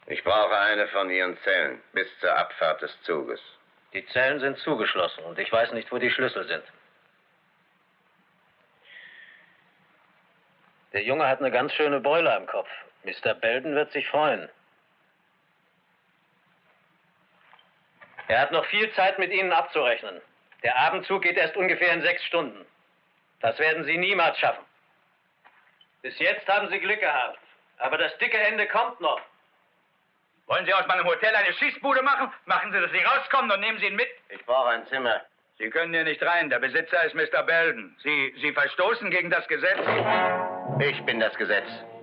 Ich brauche eine von Ihren Zellen bis zur Abfahrt des Zuges. Die Zellen sind zugeschlossen und ich weiß nicht, wo die Schlüssel sind. Der Junge hat eine ganz schöne Beule am Kopf. Mr. Belden wird sich freuen. Er hat noch viel Zeit, mit Ihnen abzurechnen. Der Abendzug geht erst ungefähr in 6 Stunden. Das werden Sie niemals schaffen. Bis jetzt haben Sie Glück gehabt. Aber das dicke Ende kommt noch. Wollen Sie aus meinem Hotel eine Schießbude machen? Machen Sie, dass Sie rauskommen und nehmen Sie ihn mit. Ich brauche ein Zimmer. Sie können hier nicht rein. Der Besitzer ist Mr. Belden. Sie verstoßen gegen das Gesetz. Ich bin das Gesetz.